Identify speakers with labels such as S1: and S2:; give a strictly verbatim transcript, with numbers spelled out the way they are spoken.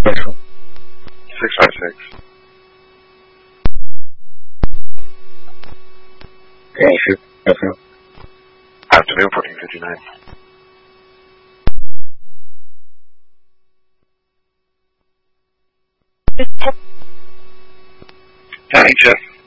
S1: six five six.
S2: Okay, shoot. Afternoon.
S1: Afternoon, fourteen fifty-nine. Tony, check.